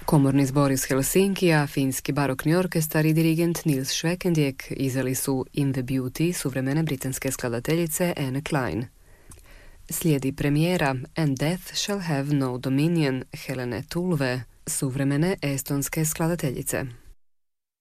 Komorni zbor iz Helsinkija, finski barokni orkestar i dirigent Nils Schwekendijk izveli su In the Beauty suvremene britanske skladateljice Anne Klein. Slijedi premijera And Death Shall Have No Dominion Helene Tulve, suvremene estonske skladateljice.